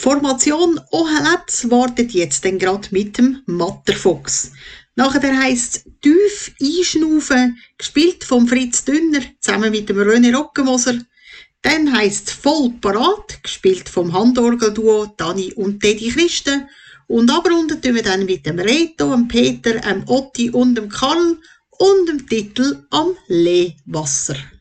Formation Oheletz wartet jetzt dann gerade mit dem Matterfuchs. Nachher heisst es «Tief einschnaufen», gespielt von Fritz Dünner zusammen mit dem René Rockenmoser. Dann heisst es «Voll parat», gespielt vom Handorgelduo Dani und Teddy Christen. Und abrunden tun wir dann mit dem Reto, dem Peter, dem Otti und dem Karl und dem Titel «Am Leewasser».